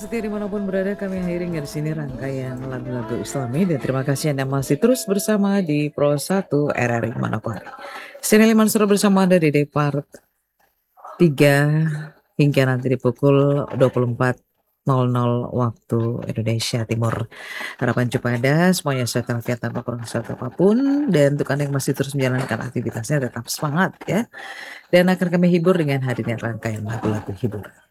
setia dimanapun berada, kami akhiri di sini rangkaian lagu-lagu Islami dan terima kasih Anda masih terus bersama di Pro 1 RRI Manokwari. Sini Mansur bersama Anda di Depart 3 hingga nanti di pukul 24.00 waktu Indonesia Timur. Harapan jumpa Anda semuanya sehat walafiat tanpa kurang satu apapun, dan untuk Anda yang masih terus menjalankan aktivitasnya tetap semangat ya. Dan akan kami hibur dengan hadirnya rangkaian lagu-lagu hibur.